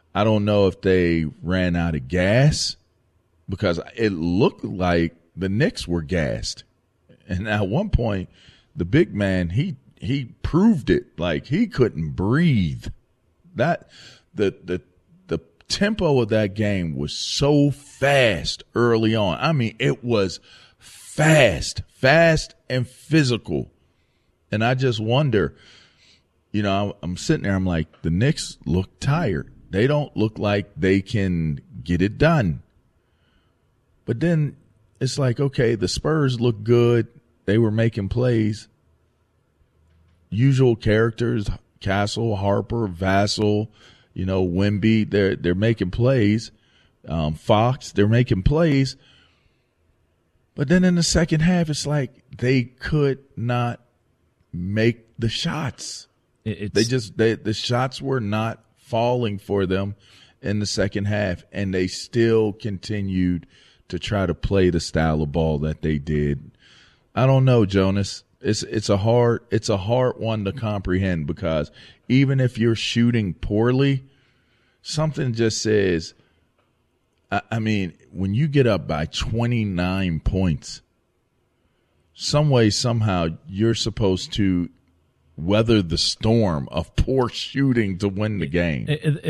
I don't know if they ran out of gas because it looked like the Knicks were gassed. And at one point, the big man, he proved it. Like he couldn't breathe. That the tempo of that game was so fast early on. I mean, it was fast and physical. And I just wonder, you know, I'm sitting there, I'm like, the Knicks look tired. They don't look like they can get it done. But then it's like, okay, the Spurs look good. They were making plays. Usual characters, Castle, Harper, Vassell, you know, Wemby, they're making plays. Fox, they're making plays. But then in the second half, it's like they could not make the shots. The shots were not falling for them in the second half, and they still continued to try to play the style of ball that they did. I don't know, Jonas. It's a hard one to comprehend because even if you're shooting poorly, something just says, I mean, when you get up by 29 points, some way, somehow, you're supposed to weather the storm of poor shooting to win the game.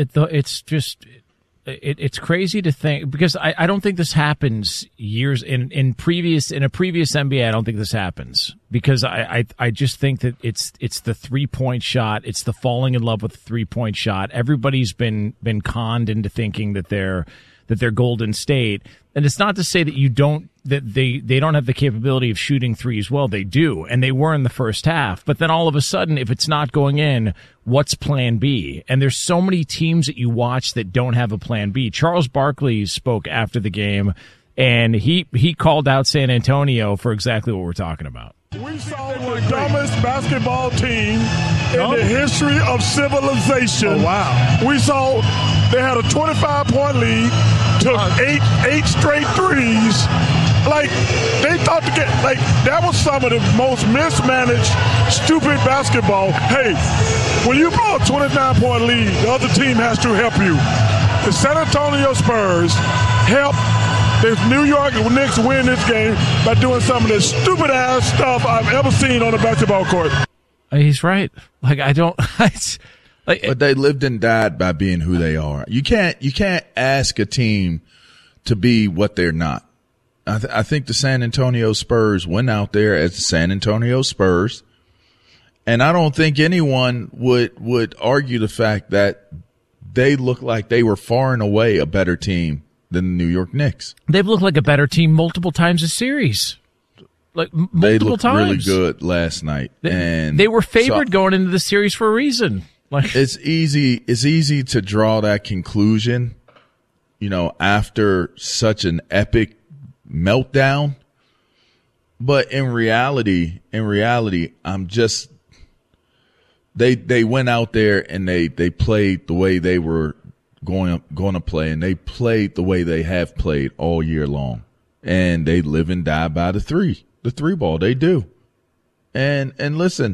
It's crazy to think, because I don't think this happens years in a previous NBA. I don't think this happens because I just think that it's the 3-point shot. It's the falling in love with the 3-point shot. Everybody's been conned into thinking that they're Golden State. And it's not to say that they don't have the capability of shooting threes. Well, they do, and they were in the first half. But then all of a sudden, if it's not going in, what's plan B? And there's so many teams that you watch that don't have a plan B. Charles Barkley spoke after the game, and he called out San Antonio for exactly what we're talking about. We saw the dumbest basketball team in the history of civilization. Oh, wow. We saw they had a 25-point lead, took eight straight threes. Like, they thought to get, like, that was some of the most mismanaged, stupid basketball. Hey, when you blow a 29-point lead, the other team has to help you. The San Antonio Spurs helped the New York Knicks win this game by doing some of the stupid-ass stuff I've ever seen on a basketball court. He's right. Like, I don't... But they lived and died by being who they are. You can't ask a team to be what they're not. I think the San Antonio Spurs went out there as the San Antonio Spurs, and I don't think anyone would argue the fact that they look like they were far and away a better team than the New York Knicks. They've looked like a better team multiple times this series. Like multiple they looked times. Really good last night, and they were favored going into the series for a reason. Like, it's easy to draw that conclusion, you know, after such an epic meltdown. But in reality, I'm just they went out there and they played the way they were going to play, and they played the way they have played all year long, and they live and die by the three ball. They do. And listen,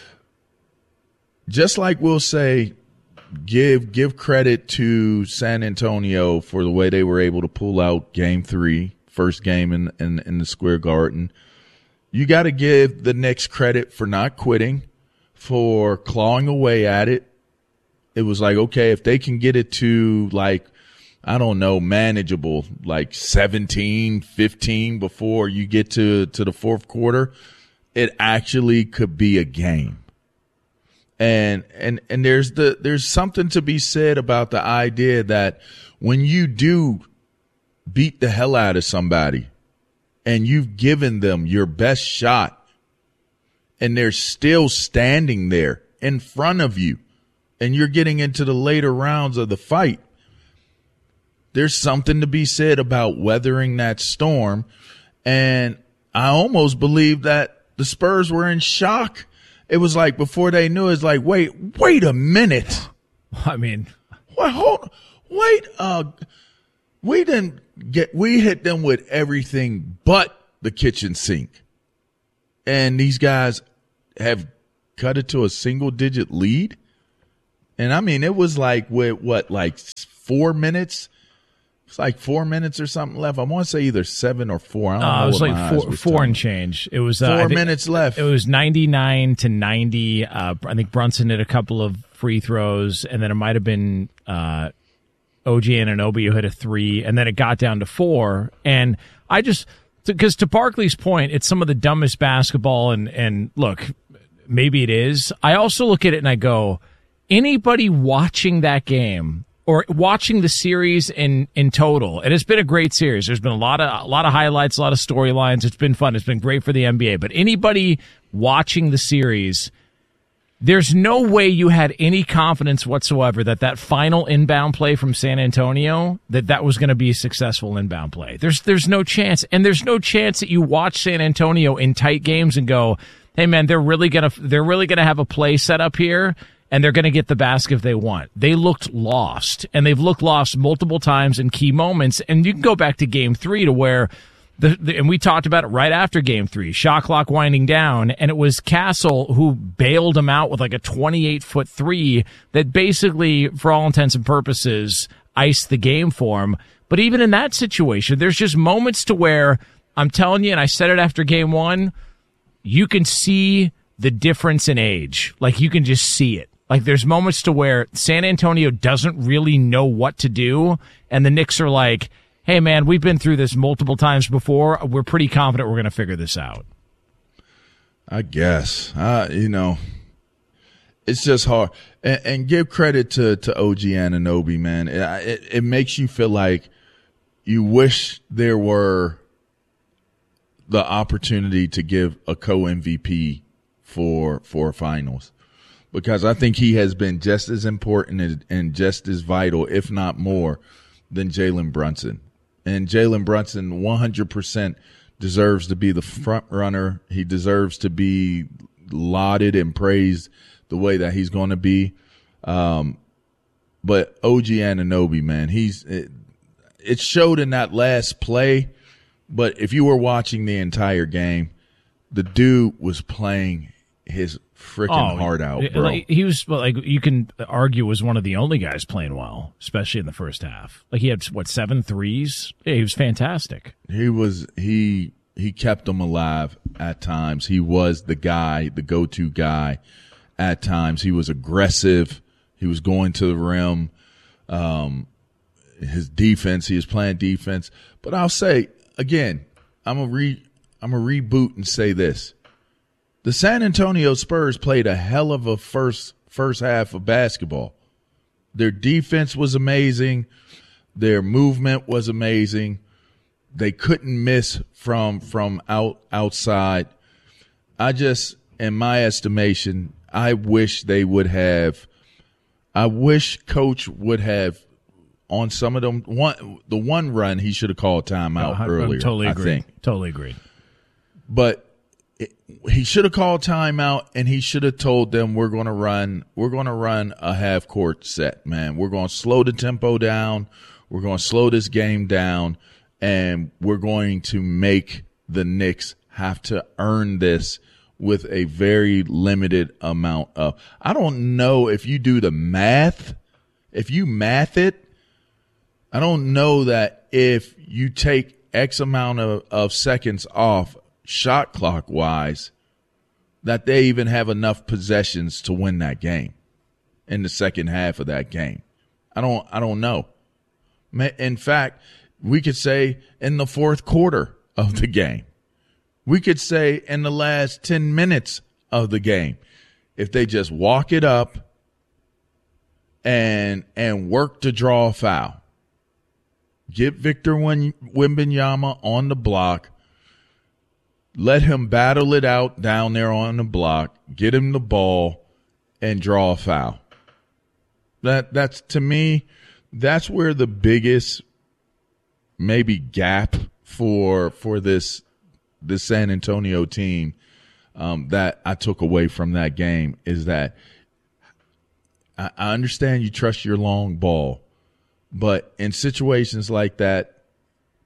just like we'll say, give credit to San Antonio for the way they were able to pull out Game 3, first game in the Square Garden. You got to give the Knicks credit for not quitting, for clawing away at it. It was like, okay, if they can get it to, like, I don't know, manageable, like 17, 15 before you get to the fourth quarter, it actually could be a game. And there's something to be said about the idea that when you do beat the hell out of somebody and you've given them your best shot and they're still standing there in front of you and you're getting into the later rounds of the fight, there's something to be said about weathering that storm. And I almost believe that the Spurs were in shock. It was like before they knew, it's like, wait a minute. I mean, we hit them with everything but the kitchen sink. And these guys have cut it to a single digit lead. And I mean, it was like with like 4 minutes. It's like 4 minutes or something left. I want to say either 7 or 4. I don't know. It was what like my eyes were four telling and me. change. It was 4 minutes left. It was 99-90. I think Brunson hit a couple of free throws, and then it might have been OG Anunoby who hit a 3, and then it got down to 4. And I just, because to Barkley's point, it's some of the dumbest basketball. And look, maybe it is. I also look at it and I go, anybody watching that game or watching the series in total, and it's been a great series. There's been a lot of highlights, a lot of storylines. It's been fun. It's been great for the NBA. But anybody watching the series, there's no way you had any confidence whatsoever that final inbound play from San Antonio, that was going to be a successful inbound play. There's no chance. And there's no chance that you watch San Antonio in tight games and go, hey man, they're really gonna have a play set up here, and they're going to get the basket if they want. They looked lost, and they've looked lost multiple times in key moments. And you can go back to Game 3 to where, and we talked about it right after Game 3, shot clock winding down, and it was Castle who bailed him out with like a 28-foot 3 that basically, for all intents and purposes, iced the game for him. But even in that situation, there's just moments to where, I'm telling you, and I said it after Game 1, you can see the difference in age. Like, you can just see it. Like, there's moments to where San Antonio doesn't really know what to do, and the Knicks are like, hey, man, we've been through this multiple times before. We're pretty confident we're going to figure this out. I guess. It's just hard. And give credit to OG Anunoby, man. It makes you feel like you wish there were the opportunity to give a co-MVP for finals, because I think he has been just as important and just as vital, if not more, than Jalen Brunson. And Jalen Brunson 100% deserves to be the front runner. He deserves to be lauded and praised the way that he's going to be. But OG Anunoby, man, it showed in that last play. But if you were watching the entire game, the dude was playing his freaking heart out, bro. Like, he was, like, you can argue, was one of the only guys playing well, especially in the first half. Like, he had 7 threes? Yeah, he was fantastic. He kept them alive at times. He was the guy, the go-to guy at times. He was aggressive. He was going to the rim. His defense, he was playing defense. But I'll say again, I'm a reboot and say this. The San Antonio Spurs played a hell of a first half of basketball. Their defense was amazing. Their movement was amazing. They couldn't miss from outside. In my estimation, I wish Coach would have, on some of them, the one run, he should have called timeout earlier. Totally agree. But he should have called timeout, and he should have told them, we're going to run a half court set, man. We're going to slow the tempo down. We're going to slow this game down, and we're going to make the Knicks have to earn this with a very limited amount of. I don't know if you do the math. If you math it, I don't know that if you take X amount of seconds off shot clock wise, that they even have enough possessions to win that game in the second half of that game. I don't know. In fact, we could say in the fourth quarter of the game. We could say in the last 10 minutes of the game, if they just walk it up and work to draw a foul. Get Victor Wembanyama on the block. Let him battle it out down there on the block. Get him the ball and draw a foul. That's to me, that's where the biggest maybe gap for this San Antonio team that I took away from that game is that I understand you trust your long ball, but in situations like that,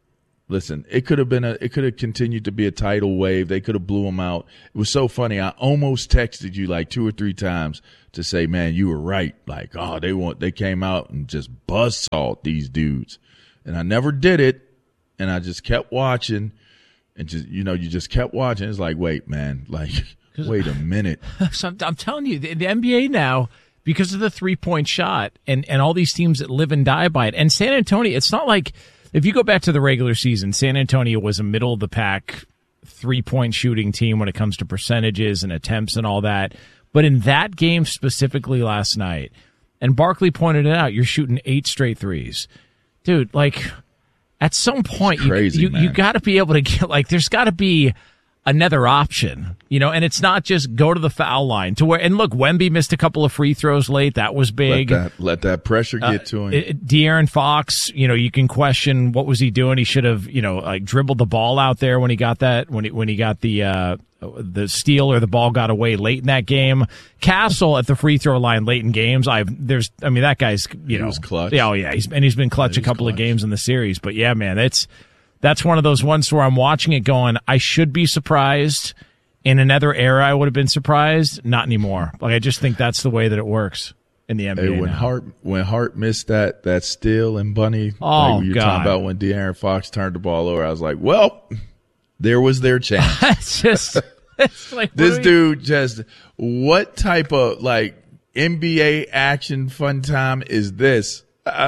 listen, it could have continued to be a tidal wave. They could have blew them out. It was so funny. I almost texted you like 2 or 3 times to say, man, you were right. Like, oh, they came out and just buzzsawed these dudes. And I never did it. And I just kept watching and you just kept watching. It's like, wait, man, like, wait a minute. So I'm telling you, the NBA now, because of the 3-point shot and all these teams that live and die by it. And San Antonio, it's not like, if you go back to the regular season, San Antonio was a middle of the pack 3-point shooting team when it comes to percentages and attempts and all that. But in that game specifically last night, and Barkley pointed it out, you're shooting 8 straight threes. Dude, like, at some point, you got to be able to get, like, there's got to be another option, and it's not just go to the foul line to where, and look, Wemby missed a couple of free throws late. That was big. Let that pressure get to him. De'Aaron Fox, you can question what was he doing. He should have, like dribbled the ball out there when he got that, when he got the steal or the ball got away late in that game. Castle at the free throw line late in games. That guy's, he was clutch. Oh yeah. He's been clutch a couple of games in the series, but yeah, man, that's one of those ones where I'm watching it going, I should be surprised. In another era, I would have been surprised. Not anymore. Like, I just think that's the way that it works in the NBA. Hey, when Hart missed that steal and Bunny, like you're talking about when De'Aaron Fox turned the ball over, I was like, well, there was their chance. It's like, this dude just, what type of like NBA action fun time is this?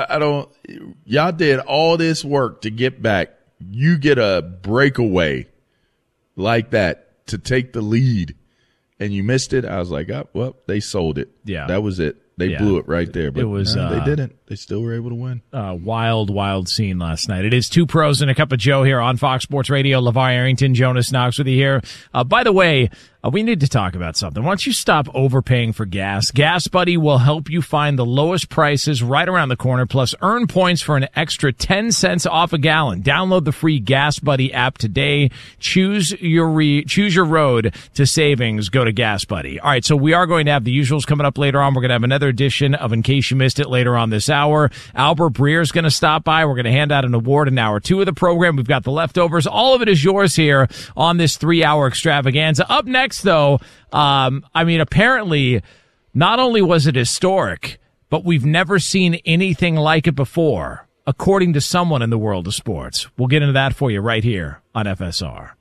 Y'all did all this work to get back. You get a breakaway like that to take the lead, and you missed it. I was like, oh, well, they sold it. Yeah. That was it. They blew it right there. But they didn't. They still were able to win. Wild scene last night. It is Two Pros and a Cup of Joe here on Fox Sports Radio. LeVar Arrington, Jonas Knox with you here. By the way, we need to talk about something. Why don't you stop overpaying for gas? Gas Buddy will help you find the lowest prices right around the corner, plus earn points for an extra 10 cents off a gallon. Download the free Gas Buddy app today. Choose your road to savings. Go to Gas Buddy. All right, so we are going to have the usuals coming up later on. We're going to have another edition of In Case You Missed It later on this hour. Albert Breer is going to stop by. We're going to hand out an award in hour 2 of the program. We've got the leftovers. All of it is yours here on this 3-hour extravaganza. Up next, though, apparently not only was it historic, but we've never seen anything like it before, according to someone in the world of sports. We'll get into that for you right here on FSR.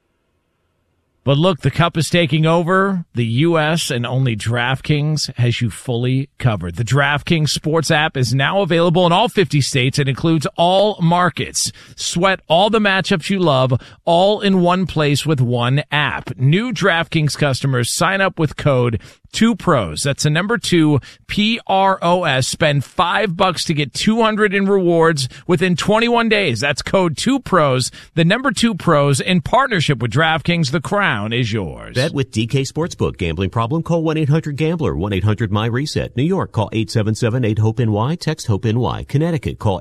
But look, the Cup is taking over. The U.S. and only DraftKings has you fully covered. The DraftKings Sports app is now available in all 50 states and includes all markets. Sweat all the matchups you love, all in one place with one app. New DraftKings customers sign up with code 2PROS. That's the number 2, PROS. Spend $5 to get $200 in rewards within 21 days. That's code 2PROS, the number 2PROS, in partnership with DraftKings. The crown is yours. Bet with DK Sportsbook. Gambling problem? Call 1-800-GAMBLER. 1-800-MY-RESET. New York, call 877-8-HOPE-NY. Text HOPE-NY. Connecticut, call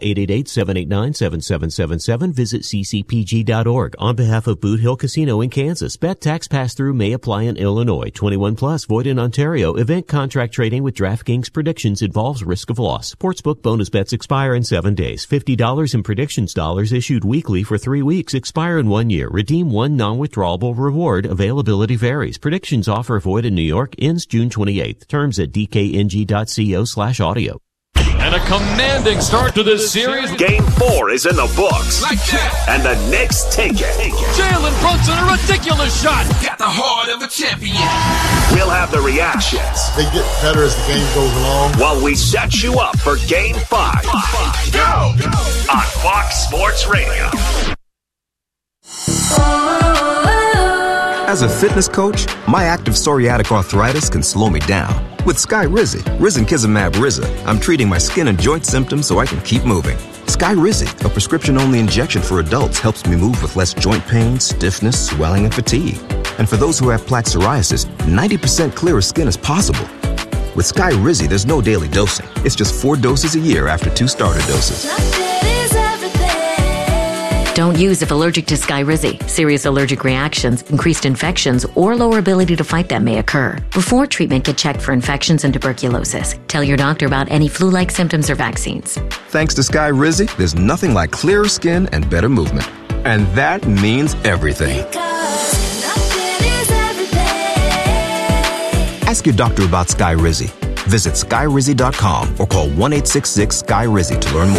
888-789-7777. Visit ccpg.org. On behalf of Boot Hill Casino in Kansas, bet tax pass-through may apply in Illinois. 21 plus, void in Ontario. Event contract trading with DraftKings predictions involves risk of loss. Sportsbook bonus bets expire in 7 days. $50 in predictions dollars issued weekly for 3 weeks. Expire in 1 year. Redeem one non-withdrawable reward. Availability varies. Predictions offer void in New York. Ends June 28th. Terms at dkng.co/audio. And a commanding start to this series. Game 4 is in the books. Like that. And the Knicks take it. Jalen Brunson, a ridiculous shot. Got the heart of a champion. We'll have the reactions. They get better as the game goes along. While we set you up for Game 5. Go! On Fox Sports Radio. As a fitness coach, my active psoriatic arthritis can slow me down. With Skyrizi, Risankizumab Riza, I'm treating my skin and joint symptoms so I can keep moving. Skyrizi, a prescription-only injection for adults, helps me move with less joint pain, stiffness, swelling, and fatigue. And for those who have plaque psoriasis, 90% clearer skin is possible. With Skyrizi, there's no daily dosing. It's just 4 doses a year after 2 starter doses. Don't use if allergic to Skyrizi. Serious allergic reactions, increased infections, or lower ability to fight them may occur. Before treatment, get checked for infections and tuberculosis. Tell your doctor about any flu-like symptoms or vaccines. Thanks to Skyrizi, there's nothing like clearer skin and better movement. And that means everything. Ask your doctor about Skyrizi. Visit Skyrizi.com or call 1-866-SKY-RIZZI to learn more.